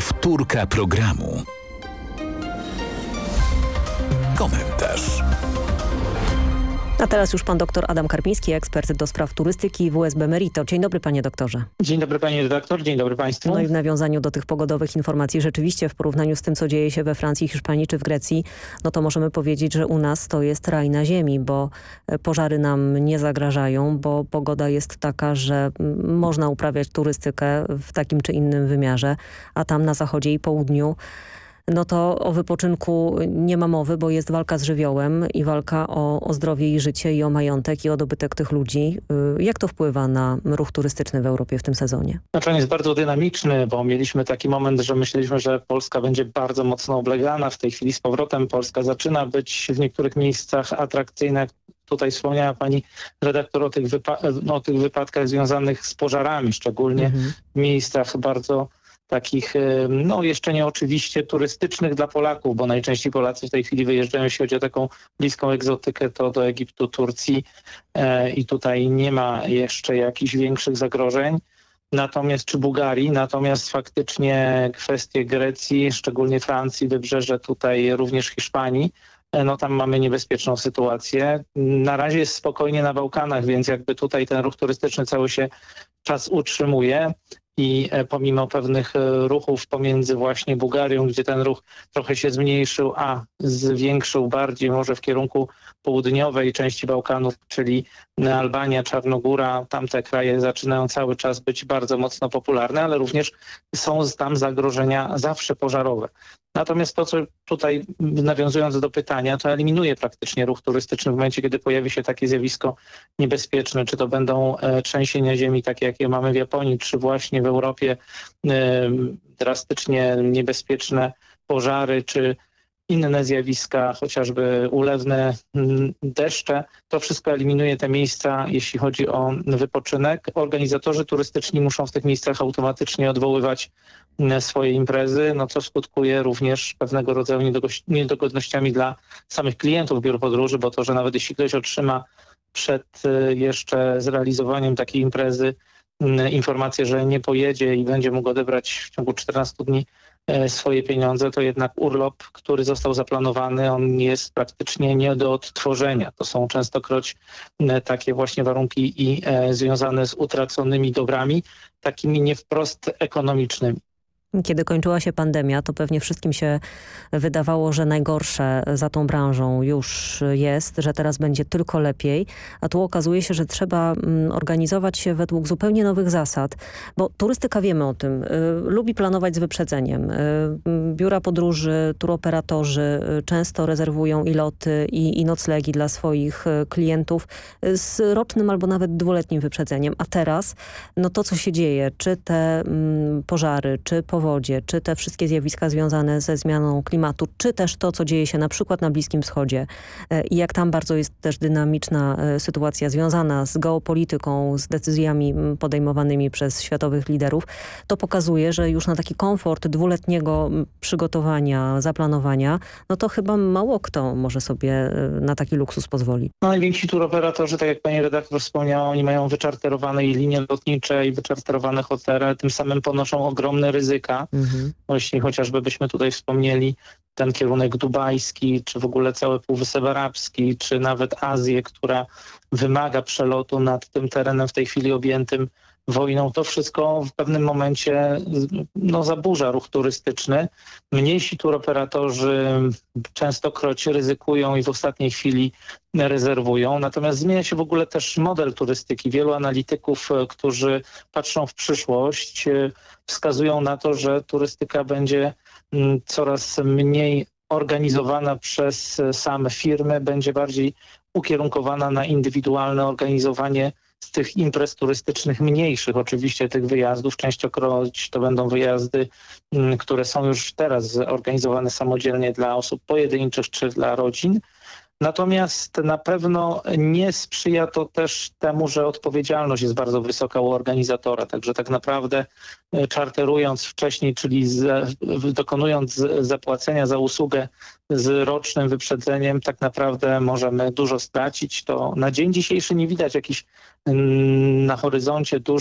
Powtórka programu. Komentarz. A teraz już pan doktor Adam Karpiński, ekspert do spraw turystyki WSB Merito. Dzień dobry, panie doktorze. Dzień dobry, pani redaktor, dzień dobry państwu. No i w nawiązaniu do tych pogodowych informacji, rzeczywiście w porównaniu z tym, co dzieje się we Francji, Hiszpanii czy w Grecji, no to możemy powiedzieć, że u nas to jest raj na ziemi, bo pożary nam nie zagrażają, bo pogoda jest taka, że można uprawiać turystykę w takim czy innym wymiarze, a tam na zachodzie i południu no to o wypoczynku nie ma mowy, bo jest walka z żywiołem i walka o zdrowie i życie i o majątek i o dobytek tych ludzi. Jak to wpływa na ruch turystyczny w Europie w tym sezonie? Znaczy on jest bardzo dynamiczny, bo mieliśmy taki moment, że myśleliśmy, że Polska będzie bardzo mocno oblegana. W tej chwili z powrotem Polska zaczyna być w niektórych miejscach atrakcyjna. Tutaj wspomniała pani redaktor o tych wypadkach związanych z pożarami, szczególnie w miejscach bardzo takich, no jeszcze nie oczywiście turystycznych dla Polaków, bo najczęściej Polacy w tej chwili wyjeżdżają, jeśli chodzi o taką bliską egzotykę, to do Egiptu, Turcji i tutaj nie ma jeszcze jakichś większych zagrożeń. Natomiast, czy Bułgarii, natomiast faktycznie kwestie Grecji, szczególnie Francji, wybrzeże tutaj również Hiszpanii, no tam mamy niebezpieczną sytuację. Na razie jest spokojnie na Bałkanach, więc jakby tutaj ten ruch turystyczny cały się czas utrzymuje. I pomimo pewnych ruchów pomiędzy właśnie Bułgarią, gdzie ten ruch trochę się zmniejszył, a zwiększył bardziej może w kierunku południowej części Bałkanów, czyli Albania, Czarnogóra, tamte kraje zaczynają cały czas być bardzo mocno popularne, ale również są tam zagrożenia zawsze pożarowe. Natomiast to, co tutaj nawiązując do pytania, to eliminuje praktycznie ruch turystyczny w momencie, kiedy pojawi się takie zjawisko niebezpieczne, czy to będą trzęsienia ziemi, takie jakie mamy w Japonii, czy właśnie w Europie drastycznie niebezpieczne pożary, czy inne zjawiska, chociażby ulewne deszcze. To wszystko eliminuje te miejsca, jeśli chodzi o wypoczynek. Organizatorzy turystyczni muszą w tych miejscach automatycznie odwoływać swoje imprezy, no co skutkuje również pewnego rodzaju niedogodnościami dla samych klientów biur podróży, bo to, że nawet jeśli ktoś otrzyma przed jeszcze zrealizowaniem takiej imprezy informację, że nie pojedzie i będzie mógł odebrać w ciągu 14 dni swoje pieniądze, to jednak urlop, który został zaplanowany, on jest praktycznie nie do odtworzenia. To są częstokroć takie właśnie warunki i związane z utraconymi dobrami, takimi nie wprost ekonomicznymi. Kiedy kończyła się pandemia, to pewnie wszystkim się wydawało, że najgorsze za tą branżą już jest, że teraz będzie tylko lepiej, a tu okazuje się, że trzeba organizować się według zupełnie nowych zasad, bo turystyka, wiemy o tym, lubi planować z wyprzedzeniem. Biura podróży, turoperatorzy często rezerwują i loty, i noclegi dla swoich klientów z rocznym albo nawet dwuletnim wyprzedzeniem, a teraz no to, co się dzieje, czy te pożary, czy powodzie, czy te wszystkie zjawiska związane ze zmianą klimatu, czy też to, co dzieje się na przykład na Bliskim Wschodzie i jak tam bardzo jest też dynamiczna sytuacja związana z geopolityką, z decyzjami podejmowanymi przez światowych liderów, to pokazuje, że już na taki komfort dwuletniego przygotowania, zaplanowania, no to chyba mało kto może sobie na taki luksus pozwoli. No, najwięksi turoperatorzy, tak jak pani redaktor wspomniała, oni mają wyczarterowane i linie lotnicze i wyczarterowane hotele, tym samym ponoszą ogromne ryzyka. Właśnie chociażby byśmy tutaj wspomnieli ten kierunek dubajski, czy w ogóle cały Półwysep Arabski, czy nawet Azję, która wymaga przelotu nad tym terenem w tej chwili objętym wojną. To wszystko w pewnym momencie no, zaburza ruch turystyczny. Mniejsi turoperatorzy częstokroć ryzykują i w ostatniej chwili rezerwują. Natomiast zmienia się w ogóle też model turystyki. Wielu analityków, którzy patrzą w przyszłość, wskazują na to, że turystyka będzie coraz mniej organizowana przez same firmy, będzie bardziej ukierunkowana na indywidualne organizowanie z tych imprez turystycznych mniejszych, oczywiście tych wyjazdów. Częstokroć to będą wyjazdy, które są już teraz organizowane samodzielnie dla osób pojedynczych czy dla rodzin. Natomiast na pewno nie sprzyja to też temu, że odpowiedzialność jest bardzo wysoka u organizatora. Także tak naprawdę czarterując wcześniej, czyli dokonując zapłacenia za usługę z rocznym wyprzedzeniem, tak naprawdę możemy dużo stracić. To na dzień dzisiejszy nie widać jakichś na horyzoncie